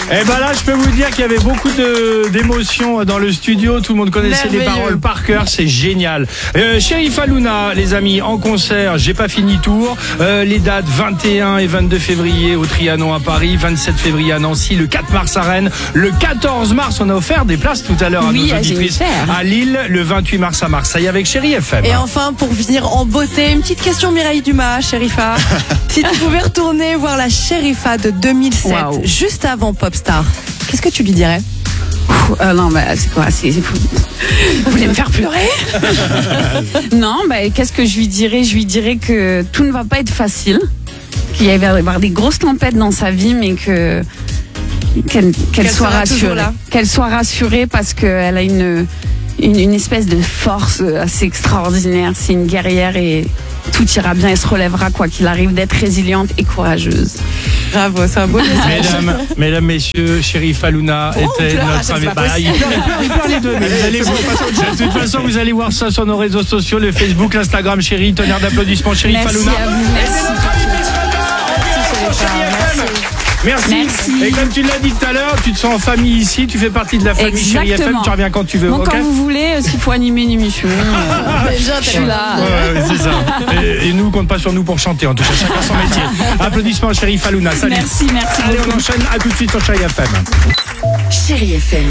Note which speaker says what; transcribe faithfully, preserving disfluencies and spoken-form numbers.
Speaker 1: Eh ben là, je peux vous dire qu'il y avait beaucoup de, d'émotions dans le studio. Tout le monde connaissait les paroles par cœur. C'est génial. Euh, Chérif Halouna, les amis, en concert. J'ai pas fini tour. Euh, les dates vingt et un et vingt-deux février au Trianon à Paris, vingt-sept février à Nancy, le quatre mars à Rennes, le quatorze mars, on a offert des places tout à l'heure à
Speaker 2: oui,
Speaker 1: nos auditrices à Lille, le vingt-huit mars à Marseille avec Chéri F M.
Speaker 3: Et enfin, pour finir en beauté, une petite question Mireille Dumas, Chérifa. Si tu pouvais retourner voir la Chérifa de deux mille sept, wow. juste avant Popstar, qu'est-ce que tu lui dirais?
Speaker 2: Euh, non, bah, c'est quoi c'est, c'est fou. Vous voulez me faire pleurer? Non, bah, qu'est-ce que je lui dirais? Je lui dirais que tout ne va pas être facile, qu'il va y avoir des grosses tempêtes dans sa vie, mais que qu'elle, qu'elle, qu'elle soit rassurée. Qu'elle soit rassurée parce qu'elle a une, une, une espèce de force assez extraordinaire. C'est une guerrière et tout ira bien. Elle se relèvera quoi qu'il arrive, d'être résiliente et courageuse.
Speaker 3: Bravo, c'est un beau message.
Speaker 1: Mesdames, mesdames, messieurs, Chérif Halouna
Speaker 3: oh,
Speaker 1: était
Speaker 3: pleure,
Speaker 1: notre invité. Bah, il pleure, il pleure, il pleure les deux. Mais vous allez voir, de toute façon, vous allez voir ça sur nos réseaux sociaux, le Facebook, l'Instagram, Chéri. Tonnerre d'applaudissements, Chérif Halouna.
Speaker 2: Merci.
Speaker 1: Merci. Merci. Et comme tu l'as dit tout à l'heure, tu te sens en famille ici, tu fais partie de la famille Chéri F M, tu reviens quand tu veux.
Speaker 2: Donc
Speaker 1: okay
Speaker 2: quand vous voulez, s'il faut animer une émission, euh, je suis là.
Speaker 1: Ouais, c'est ça. Et, et nous, compte pas sur nous pour chanter, en tout cas, chacun son métier. Applaudissements à Chérif Halouna. Salut.
Speaker 2: Merci, merci.
Speaker 1: Allez, on enchaîne, à tout de suite sur Chéri F M.
Speaker 4: Chéri F M.